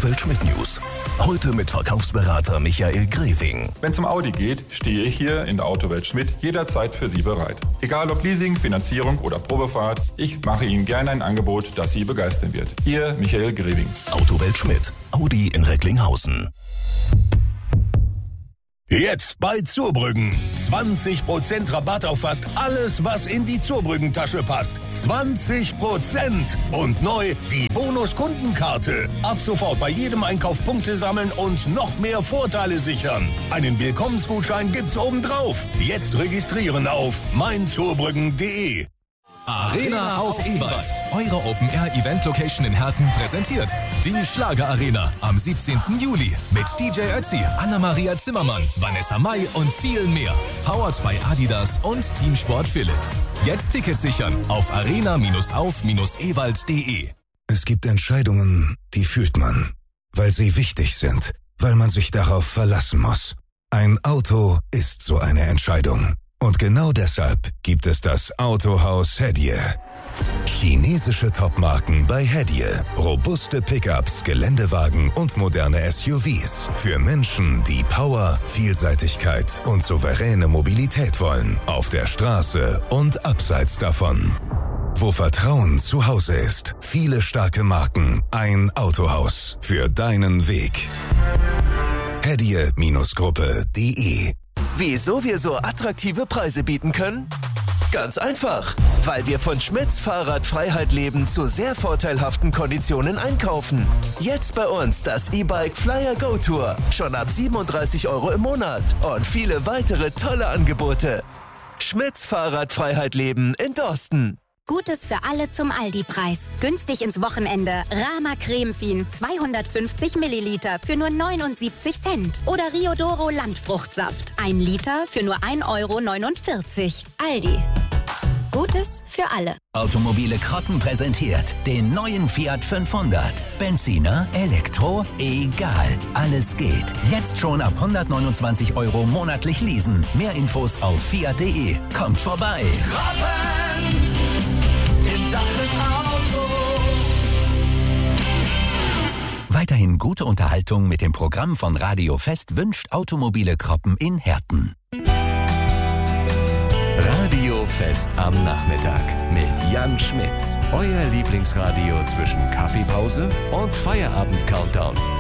Autowelt Schmidt News. Heute mit Verkaufsberater Michael Greving. Wenn es um Audi geht, stehe ich hier in der Autowelt Schmidt jederzeit für Sie bereit. Egal ob Leasing, Finanzierung oder Probefahrt, ich mache Ihnen gerne ein Angebot, das Sie begeistern wird. Ihr Michael Greving. Autowelt Schmidt. Audi in Recklinghausen. Jetzt bei Zurbrüggen. 20% Rabatt auf fast alles, was in die Zurbrüggen-Tasche passt. 20%! Und neu die Bonus-Kundenkarte. Ab sofort bei jedem Einkauf Punkte sammeln und noch mehr Vorteile sichern. Einen Willkommensgutschein gibt's obendrauf. Jetzt registrieren auf meinzurbrüggen.de. Arena auf Ewald. Eure Open-Air-Event-Location in Herten präsentiert die Schlager-Arena am 17. Juli mit DJ Ötzi, Anna-Maria Zimmermann, Vanessa Mai und viel mehr. Powered by Adidas und Teamsport Philipp. Jetzt Tickets sichern auf arena-auf-ewald.de. Es gibt Entscheidungen, die fühlt man, weil sie wichtig sind, weil man sich darauf verlassen muss. Ein Auto ist so eine Entscheidung. Und genau deshalb gibt es das Autohaus Hediye. Chinesische Topmarken bei Hediye. Robuste Pickups, Geländewagen und moderne SUVs. Für Menschen, die Power, Vielseitigkeit und souveräne Mobilität wollen. Auf der Straße und abseits davon. Wo Vertrauen zu Hause ist. Viele starke Marken. Ein Autohaus. Für deinen Weg. Hediye-Gruppe.de. Wieso wir so attraktive Preise bieten können? Ganz einfach, weil wir von Schmidts Fahrradfreiheit leben zu sehr vorteilhaften Konditionen einkaufen. Jetzt bei uns das E-Bike Flyer Go Tour, schon ab 37 € im Monat und viele weitere tolle Angebote. Schmidts Fahrradfreiheit leben in Dorsten. Gutes für alle zum Aldi-Preis. Günstig ins Wochenende. Rama Cremefin 250 Milliliter für nur 79 Cent. Oder Riodoro Landfruchtsaft 1 Liter für nur 1,49 €. Aldi. Gutes für alle. Automobile Krotten präsentiert den neuen Fiat 500. Benziner, Elektro, egal. Alles geht. Jetzt schon ab 129 € monatlich leasen. Mehr Infos auf fiat.de. Kommt vorbei. In Sachen Auto. Weiterhin gute Unterhaltung mit dem Programm von Radio Fest wünscht Automobile Kroppen in Herten. Radio Fest am Nachmittag mit Jan Schmitz. Euer Lieblingsradio zwischen Kaffeepause und Feierabend-Countdown.